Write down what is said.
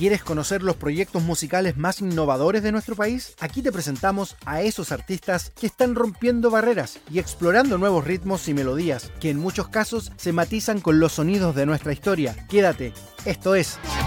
¿Quieres conocer los proyectos musicales más innovadores de nuestro país? Aquí te presentamos a esos artistas que están rompiendo barreras y explorando nuevos ritmos y melodías que en muchos casos se matizan con los sonidos de nuestra historia. Quédate, esto es